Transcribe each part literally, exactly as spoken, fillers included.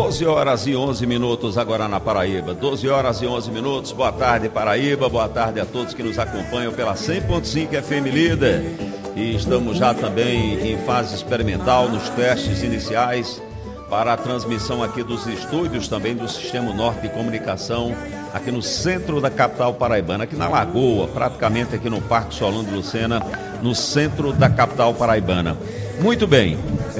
doze horas e onze minutos agora na Paraíba. doze horas e onze minutos. Boa tarde, Paraíba. Boa tarde a todos que nos acompanham pela cem ponto cinco F M Líder. E estamos já também em fase experimental nos testes iniciais para a transmissão aqui dos estúdios também do Sistema Norte de Comunicação, aqui no centro da capital paraibana, aqui na Lagoa, praticamente aqui no Parque Solano de Lucena, no centro da capital paraibana. Muito bem,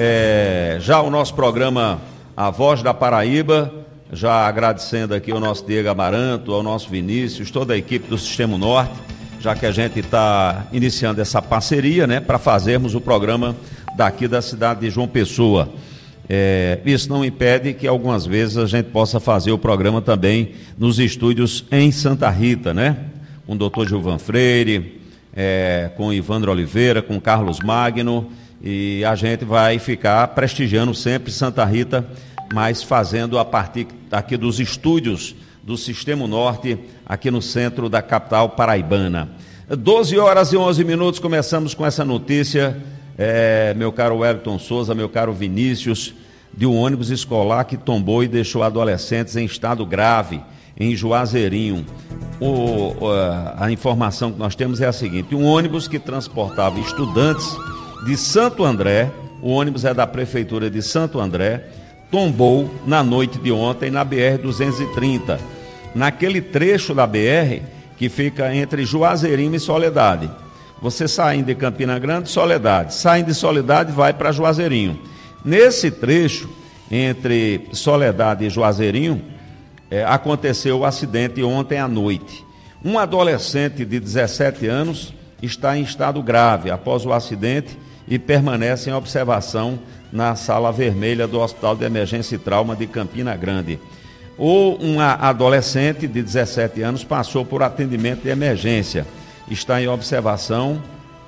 é, já o nosso programa A Voz da Paraíba, já agradecendo aqui ao nosso Diego Amaranto, ao nosso Vinícius, toda a equipe do Sistema Norte, já que a gente está iniciando essa parceria, né, para fazermos o programa daqui da cidade de João Pessoa. É, isso não impede que algumas vezes a gente possa fazer o programa também nos estúdios em Santa Rita, né? Com o doutor Gilvan Freire, é, com o Ivandro Oliveira, com o Carlos Magno, e a gente vai ficar prestigiando sempre Santa Rita, mas fazendo a partir aqui dos estúdios do Sistema Norte, aqui no centro da capital paraibana. doze horas e onze minutos, começamos com essa notícia, é, meu caro Wellington Souza, meu caro Vinícius, de um ônibus escolar que tombou e deixou adolescentes em estado grave, em Juazeirinho. O, a, a informação que nós temos é a seguinte: um ônibus que transportava estudantes de Santo André, o ônibus é da Prefeitura de Santo André, tombou na noite de ontem na B R duzentos e trinta, naquele trecho da B R que fica entre Juazeirinho e Soledade. Você saindo de Campina Grande, Soledade, saindo de Soledade, vai para Juazeirinho. Nesse trecho, entre Soledade e Juazeirinho, é, aconteceu o acidente ontem à noite. Um adolescente de dezessete anos está em estado grave após o acidente e permanece em observação na sala vermelha do Hospital de Emergência e Trauma de Campina Grande. Ou uma adolescente de dezessete anos passou por atendimento de emergência, está em observação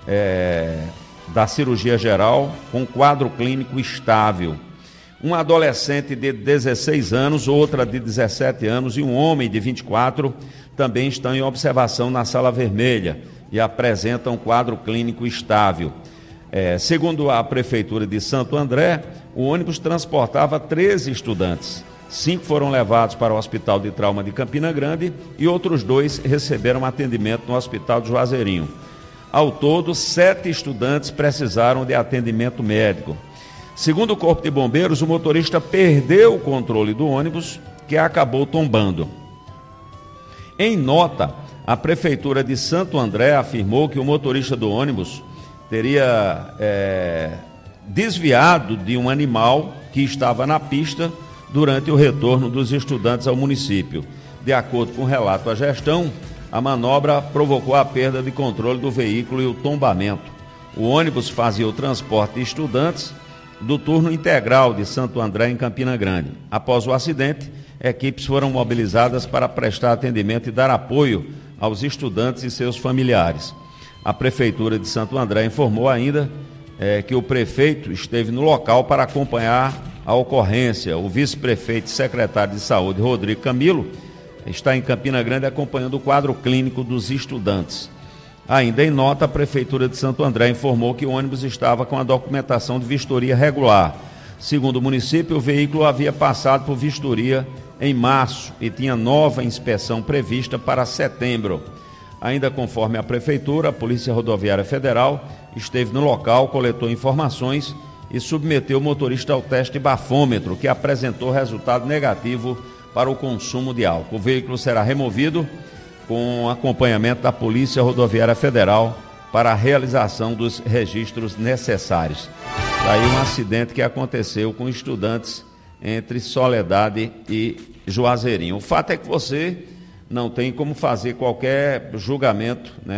é, da cirurgia geral com quadro clínico estável. Um adolescente de dezesseis anos, outra de dezessete anos e um homem de vinte e quatro também estão em observação na sala vermelha e apresentam quadro clínico estável. É, segundo a Prefeitura de Santo André, o ônibus transportava treze estudantes. Cinco foram levados para o Hospital de Trauma de Campina Grande e outros dois receberam atendimento no Hospital de Juazeirinho. Ao todo, sete estudantes precisaram de atendimento médico. Segundo o Corpo de Bombeiros, o motorista perdeu o controle do ônibus, que acabou tombando. Em nota, a Prefeitura de Santo André afirmou que o motorista do ônibus teria é, desviado de um animal que estava na pista durante o retorno dos estudantes ao município. De acordo com o relato da gestão, a manobra provocou a perda de controle do veículo e o tombamento. O ônibus fazia o transporte de estudantes do turno integral de Santo André em Campina Grande. Após o acidente, equipes foram mobilizadas para prestar atendimento e dar apoio aos estudantes e seus familiares. A Prefeitura de Santo André informou ainda é, que o prefeito esteve no local para acompanhar a ocorrência. O vice-prefeito e secretário de Saúde, Rodrigo Camilo, está em Campina Grande acompanhando o quadro clínico dos estudantes. Ainda em nota, a Prefeitura de Santo André informou que o ônibus estava com a documentação de vistoria regular. Segundo o município, o veículo havia passado por vistoria em março e tinha nova inspeção prevista para setembro. Ainda conforme a Prefeitura, a Polícia Rodoviária Federal esteve no local, coletou informações e submeteu o motorista ao teste bafômetro, que apresentou resultado negativo para o consumo de álcool. O veículo será removido com acompanhamento da Polícia Rodoviária Federal para a realização dos registros necessários. Daí um acidente que aconteceu com estudantes entre Soledade e Juazeirinho. O fato é que você não tem como fazer qualquer julgamento, né,